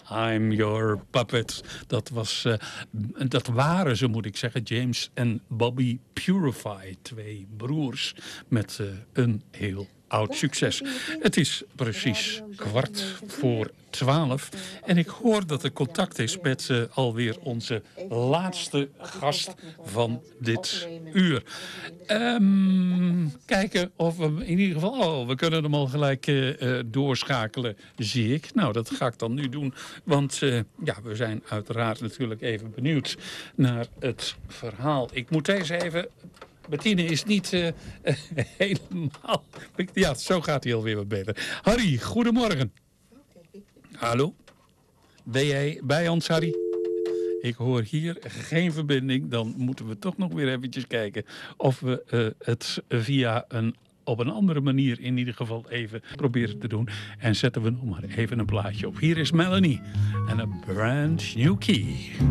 I'm Your Puppet. Dat waren ze, moet ik zeggen, James en Bobby Purify. 2 broers met een heel oud succes. Het is precies 11:15 en ik hoor dat er contact is met alweer onze laatste gast van dit uur. Kijken of we in ieder geval... we kunnen hem al gelijk doorschakelen, zie ik. Nou, dat ga ik dan nu doen. Want we zijn uiteraard natuurlijk even benieuwd naar het verhaal. Ik moet deze even... Bettine is niet helemaal... Ja, zo gaat hij alweer wat beter. Harry, goedemorgen. Hallo? Ben jij bij ons, Harry? Ik hoor hier geen verbinding. Dan moeten we toch nog weer eventjes kijken of we het op een andere manier in ieder geval even proberen te doen. En zetten we nog maar even een plaatje op. Hier is Melanie en een brand new key.